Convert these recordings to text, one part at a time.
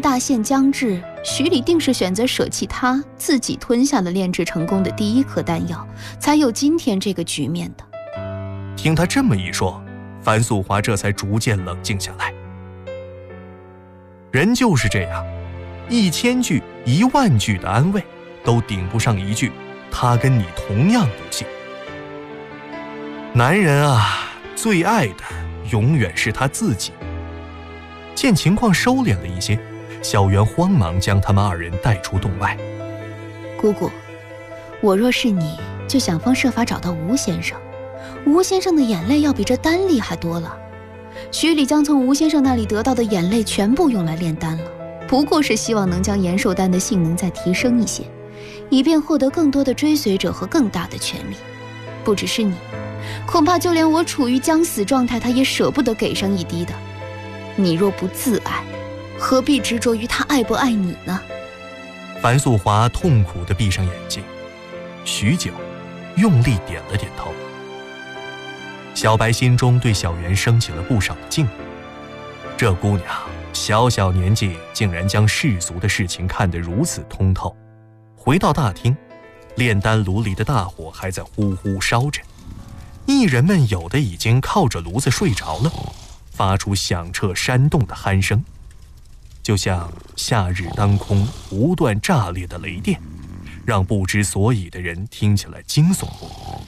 大限将至，徐礼定是选择舍弃他，自己吞下了炼制成功的第一颗丹药，才有今天这个局面的。 听他这么一说，樊素华这才逐渐冷静下来。人就是这样，1000句、10000句的安慰，都顶不上一句“他跟你同样不幸”。男人啊，最爱的永远是他自己。见情况收敛了一些，小媛慌忙将他们2人带出洞外。 姑姑，我若是你，就想方设法找到吴先生。吴先生的眼泪要比这丹厉害多了。徐礼将从吴先生那里得到的眼泪全部用来炼丹了，不过是希望能将延寿丹的性能再提升一些，以便获得更多的追随者和更大的权力。不只是你，恐怕就连我处于将死状态，他也舍不得给上一滴的。你若不自爱，何必执着于他爱不爱你呢？ 樊素华痛苦地闭上眼睛，许久，用力点了点头。小白心中对小媛升起了不少的敬意。这姑娘小小年纪，竟然将世俗的事情看得如此通透。回到大厅，炼丹炉里的大火还在呼呼烧着，艺人们有的已经靠着炉子睡着了，发出响彻山洞的鼾声，就像夏日当空不断炸裂的雷电，让不知所以的人听起来惊悚不已。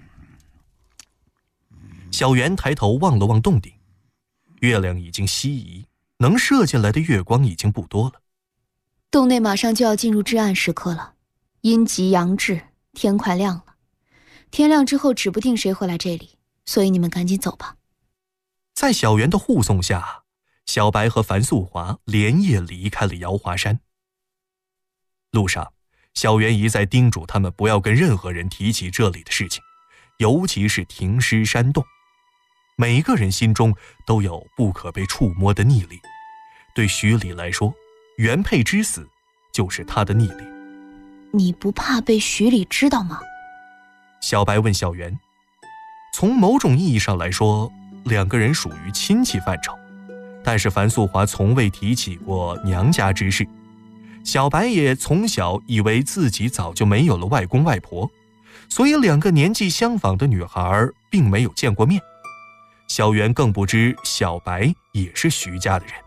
小媛抬头望了望洞顶，月亮已经西移，能射进来的月光已经不多了。 洞内马上就要进入至暗时刻了，阴极阳至，天快亮了。天亮之后指不定谁会来这里，所以你们赶紧走吧。 在小媛的护送下，小白和樊素华连夜离开了瑶华山。路上，小媛一再叮嘱他们不要跟任何人提起这里的事情，尤其是停尸山洞。每个人心中都有不可被触摸的逆力，对徐礼来说，原配之死就是他的逆力。 你不怕被徐礼知道吗？ 小白问小媛。从某种意义上来说，2个人属于亲戚范畴，但是樊素华从未提起过娘家之事，小白也从小以为自己早就没有了外公外婆，所以2个年纪相仿的女孩并没有见过面。小媛更不知小白也是徐家的人。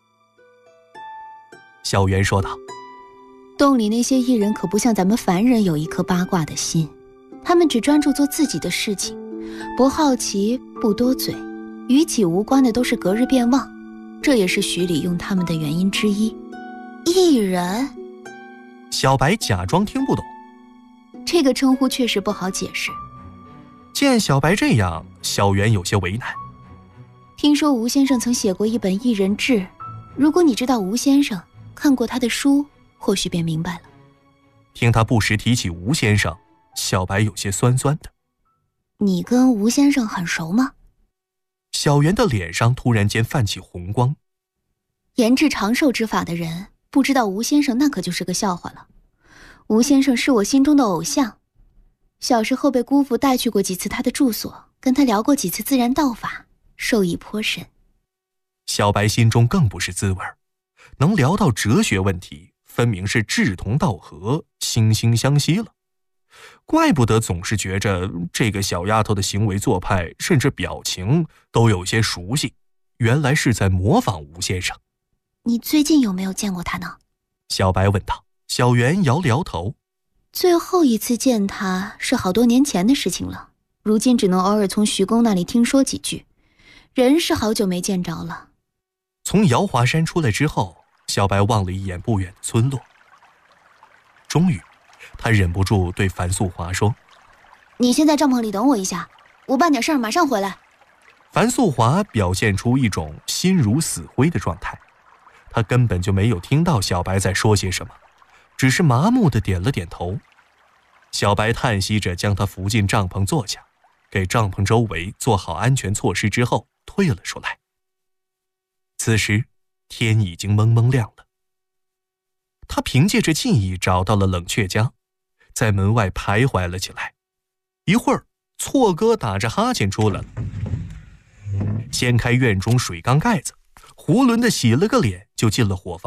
小媛说道： 洞里那些艺人可不像咱们凡人有一颗八卦的心，他们只专注做自己的事情，不好奇，不多嘴，与己无关的都是隔日便忘，这也是徐礼用他们的原因之一。艺人？ 小白假装听不懂。 这个称呼确实不好解释。 见小白这样，小媛有些为难。 听说吴先生曾写过一本《艺人志》，如果你知道吴先生，看过他的书，或许便明白了。 听他不时提起吴先生，小白有些酸酸的。 你跟吴先生很熟吗？ 小媛的脸上突然间泛起红光。 研制长寿之法的人，不知道吴先生那可就是个笑话了。吴先生是我心中的偶像，小时候被姑父带去过几次他的住所，跟他聊过几次自然道法，受益颇深。 小白心中更不是滋味，能聊到哲学问题，分明是志同道合，惺惺相惜了。怪不得总是觉着这个小丫头的行为做派，甚至表情都有些熟悉，原来是在模仿吴先生。 你最近有没有见过他呢？ 小白问道。小媛摇了摇头。 最后一次见他是好多年前的事情了，如今只能偶尔从徐公那里听说几句，人是好久没见着了。 从瑶华山出来之后，小白望了一眼不远的村落。终于他忍不住对樊素华说： 你先在帐篷里等我一下，我办点事儿马上回来。 樊素华表现出一种心如死灰的状态，他根本就没有听到小白在说些什么，只是麻木地点了点头。小白叹息着将他扶进帐篷坐下，给帐篷周围做好安全措施之后退了出来。此时天已经蒙蒙亮了。他凭借着记忆找到了冷却家，在门外徘徊了起来。一会儿错哥打着哈欠出来了，掀开院中水缸盖子，囫囵地洗了个脸就进了伙房。